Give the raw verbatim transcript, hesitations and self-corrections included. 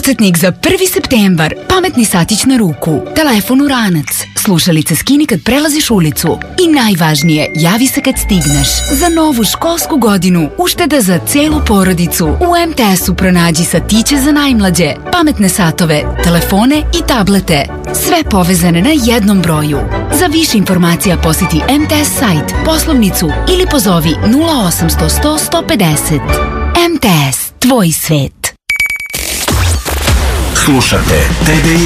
Podsjetnik za prvi septembar. Pametni satić na ruku. Telefon u ranac. Slušalice skini kad prelaziš ulicu. I najvažnije, javi se kad stigneš. Za novu školsku godinu ušteda za celu porodicu. U em te esu pronađi satiće za najmlađe, pametne satove, telefone i tablete. Sve povezane na jednom broju. Za više informacija posjeti em te es sajt, poslovnicu ili pozovi nula osamsto sto sto pedeset. em te es, tvoj svet. Slušate T D